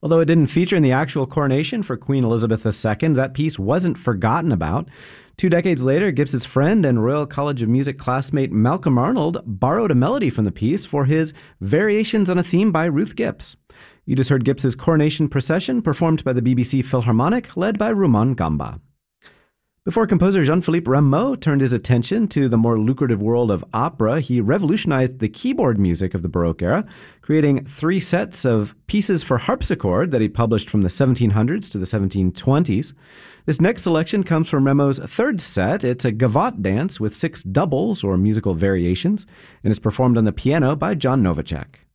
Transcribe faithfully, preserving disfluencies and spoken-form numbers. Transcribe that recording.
Although it didn't feature in the actual coronation for Queen Elizabeth the Second, that piece wasn't forgotten about. Two decades later, Gibbs's friend and Royal College of Music classmate Malcolm Arnold borrowed a melody from the piece for his Variations on a Theme by Ruth Gibbs. You just heard Gibbs's Coronation Procession, performed by the B B C Philharmonic, led by Rumon Gamba. Before composer Jean-Philippe Rameau turned his attention to the more lucrative world of opera, he revolutionized the keyboard music of the Baroque era, creating three sets of pieces for harpsichord that he published from the seventeen hundreds to the seventeen twenties. This next selection comes from Rameau's third set. It's a gavotte dance with six doubles, or musical variations, and is performed on the piano by John Novacek.